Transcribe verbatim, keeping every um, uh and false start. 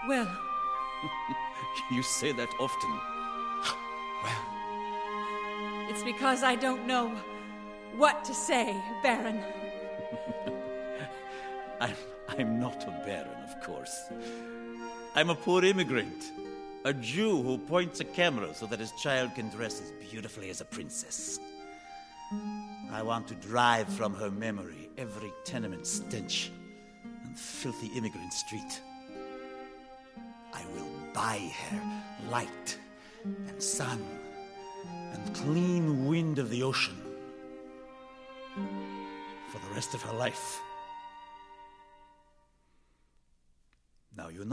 Well... You say that often. Well... It's because I don't know what to say, Baron. I'm, I'm not a baron, of course. I'm a poor immigrant. A Jew who points a camera so that his child can dress as beautifully as a princess. I want to drive from her memory every tenement stench and filthy immigrant street. I will buy her light and sun and clean wind of the ocean for the rest of her life. Now you know.